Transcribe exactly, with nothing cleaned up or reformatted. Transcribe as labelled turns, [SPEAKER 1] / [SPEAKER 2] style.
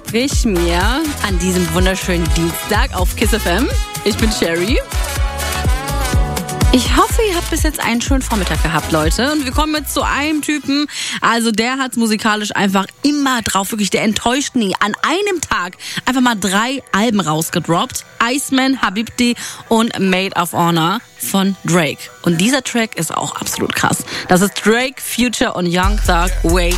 [SPEAKER 1] ich mir an diesem wunderschönen Dienstag auf Kiss F M. Ich bin Sherry. Ich hoffe, ihr habt bis jetzt einen schönen Vormittag gehabt, Leute. Und wir kommen jetzt zu einem Typen. Also der hat musikalisch einfach immer drauf. Wirklich, der enttäuscht nie. An einem Tag einfach mal drei Alben rausgedroppt. Iceman, Habibti und Maid of Honor von Drake. Und dieser Track ist auch absolut krass. Das ist Drake, Future und Young Thug, Wait